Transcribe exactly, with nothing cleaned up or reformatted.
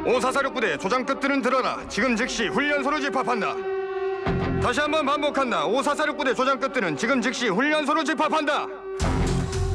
오사사육 부대 조장 끝들은 들어라. 지금 즉시 훈련소로 집합한다. 다시 한번 반복한다. 오사사육 부대 조장 끝들은 지금 즉시 훈련소로 집합한다.